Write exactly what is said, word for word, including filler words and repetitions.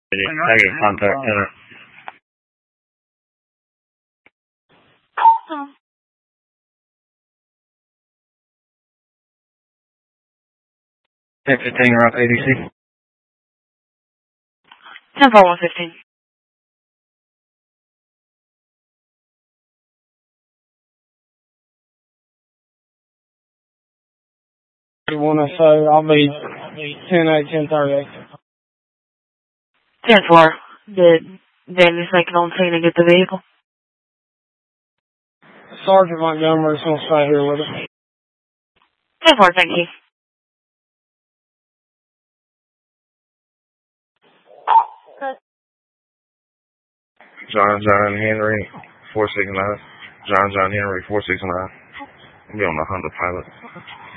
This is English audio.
Negative contact, enter. ten fifteen, Rock A B C. ten four one fifteen. You want to say I'll be ten eight, ten thirty-eight. ten four. Did Danny make it on scene and get the vehicle? Sergeant Montgomery's going to stay here with us. ten four, thank you. John John Henry, four six nine. John John Henry, four six nine. I'll be on the Honda Pilot.